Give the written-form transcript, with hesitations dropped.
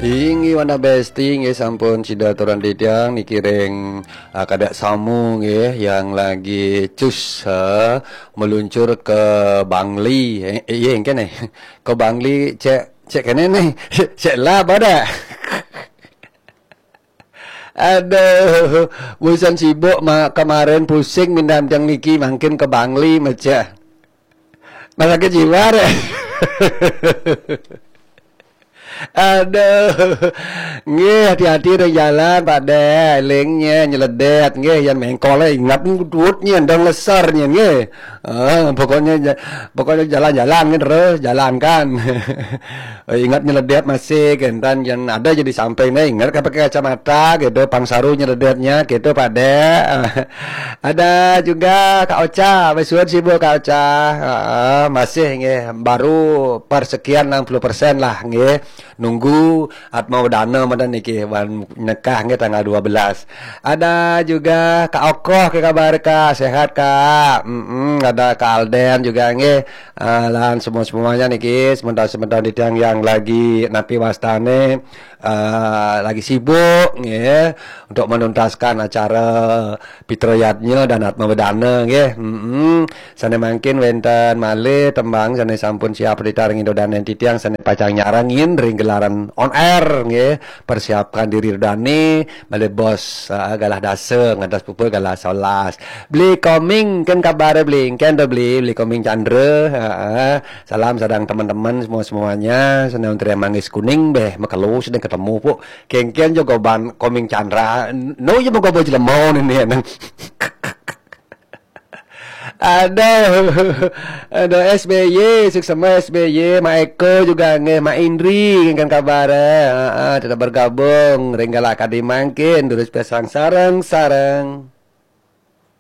Ingi wana besti nge sampun sida turun didang nikiring kadak samu nge yang lagi cus meluncur ke Bangli. Iya kan nih. Ke Bangli cek kene nih. Cek lah pada. Aduh, bosan sibuk kemarin pusing minta yang niki makin ke Bangli maca. Malah ke jiwa deh. Aduh, nggih hati-hati di jalan pada lingnya nyeledet nggih yang mengkole ingat duitnya ndang lesarnya nggih. Pokoknya jalan-jalan kan terus jalankan. Ingat nyeledet masih gentan yang ada jadi sampai nih ingat pakai kacamata gitu pangsaru nyeledetnya gitu pada. Ada juga Kak Ocha, besuan sibuk Kak Ocha. Masih nggih baru persekian 60% lah nggih. Nunggu atma dana madan niki wan nekah nge tanggal 12. Ada juga Kak Okoh ke kabar Kak, sehat Kak. Ada Kak Alden juga nge lan semuanya niki sementara di yang lagi napi wastane lagi sibuk nge untuk menuntaskan acara pitroyatnya dan atma bedana nge. Sana mungkin wenten malih tembang sana sampun siap ditaring Indodanen titiang sana pacang nyarangin ring gelaran on air nge persiapkan diri Dani balik bos galah dase ngadas pupul galah solas beli coming kan kabar beli kan beli coming Chandra salam sedang teman-teman semuanya senang terima manggis kuning beh makalu sedang ketemu pu kengken juga ban coming Chandra no ya mau baju lemon ini ada SBY sama SBY Ma Eko juga nge Ma Indri kan kabar tidak bergabung ringgal akadi mangkin terus pesang sarang